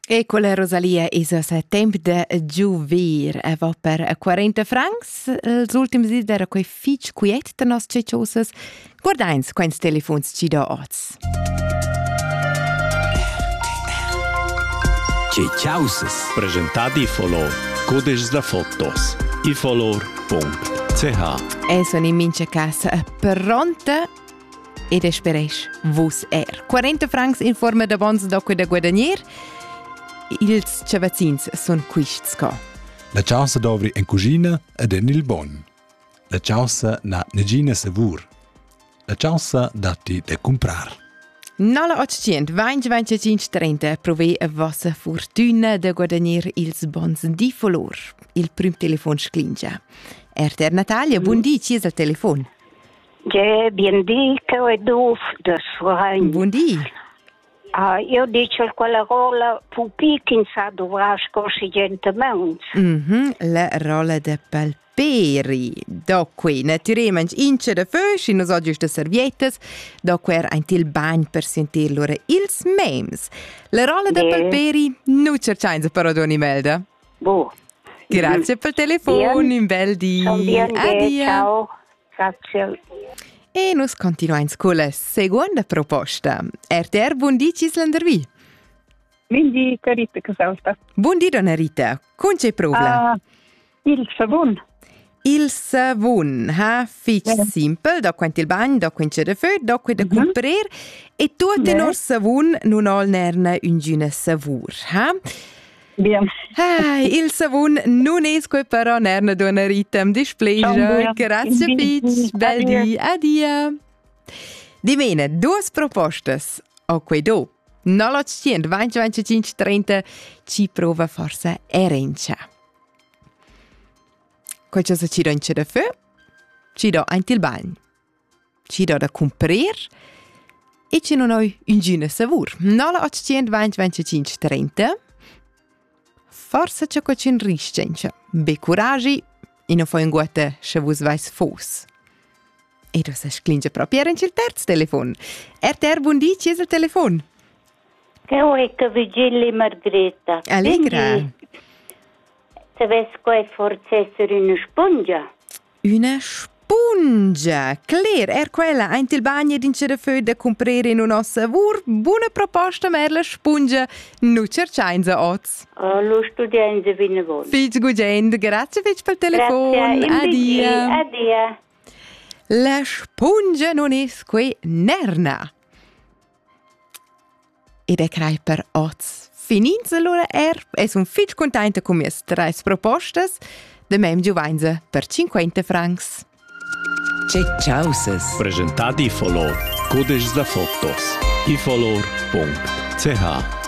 E con la Rosalia è tempo de giuvir. Va per 40 francs. Els ultims dies era quei fitch quiet de nos cecciosas. Guardains quens telefons ci da oz. Cecciausas. Presentati Folor. Codes da fotos. ifolor.ch. E sono in mince casa pronta ed esperesch vus 40 francs in forma de bons doque da guadagnier. Ils chavazins son quists co. La chausa dovri en cugina ed en il bon. La chausa na negina savur. La chausa dati de comprar. Nala 800 20 30 provei a vossa fortuna de guadagnier ils bons di Folor. Il prim telefon sclingia. Erter Natalia, buondì, ci es al telefon. Ja, buondì, che è duf da suain. Buondì. Io dico quella rola pupi che sa dovrà scorsi gentaments. La rola de palperi. Doque, naturalmente, ince de fösch, in nos oggi de serviettes, doque ein til bagn per sentir loro ils memes. La rola de palperi, nu cercainza però doni melda. Boh. Grazie per il telefono, in bel di. Addio. Ciao. Grazie. E nos continuiamo con la seconda proposta. RTR, buondì, Cislandervi. Buondì, Rita, che salta. Buondì, donna Rita. Con c'è prova? Il savon. Il savon, simple, da quanto il bagno, da quanto c'è da feu, da quanto da comprare, e tutto il nostro savon non ha un giune savur, Bien. Il savon non è qui però nerna donna Rita, mi dispiace. Grazie Fitch, bel di, addio. Di bene, due proposte a quei do. 900 20 25 30 ci prova forse erencia. Qualcosa ci do in c'è da feu, ci do in til bagno, ci do da comprare e ci non ho un giune savur. 900 20 25 30 forse c'è qualche in riscenza. Be coraggi e non fai un guate se vos vais fos. E tu sai sclinge proprio in il terzo telefono. RTR, buondì, ci è il telefono. Che vuoi che vigili Margherita? Allegra. Sapessi che forse essere una spongia? Una spongia. Claire, quella ein til bagno din c'è da feu da comprare in un savur. Buona proposta, ma la spongia nu cercainza oz. Lo studienza vine vuol. Fitch gugend, grazie Fitch per il telefono. Grazie, addio. La spongia non è que nerna. Ed è crai per oz. Fininza allora e son Fitch contenta con mie tre proposte. De mem giovanza per 50 francs. Cecciausas. Presentati Folor. Codes da fotos. ifolor.ch.